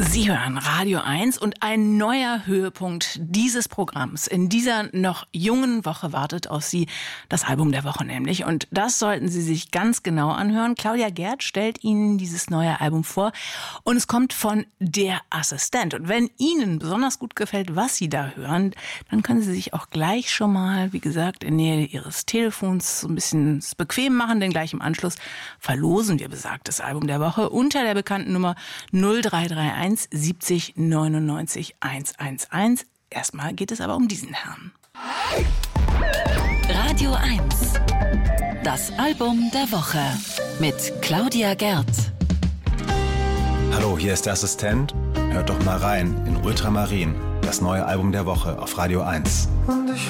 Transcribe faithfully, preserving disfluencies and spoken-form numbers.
Sie hören Radio eins und ein neuer Höhepunkt dieses Programms in dieser noch jungen Woche wartet auf Sie, das Album der Woche nämlich. Und das sollten Sie sich ganz genau anhören. Claudia Gerd stellt Ihnen dieses neue Album vor und es kommt von Der Assistent. Und wenn Ihnen besonders gut gefällt, was Sie da hören, dann können Sie sich auch gleich schon mal, wie gesagt, in Nähe Ihres Telefons so ein bisschen bequem machen, denn gleich im Anschluss verlosen wir besagtes Album der Woche unter der bekannten Nummer null drei drei eins siebzig neunundneunzig hundertelf. Erstmal geht es aber um diesen Herrn. Radio eins. Das Album der Woche mit Claudia Gerd. Hallo, hier ist der Assistent. Hört doch mal rein in Ultramarin, das neue Album der Woche auf Radio eins. Und ich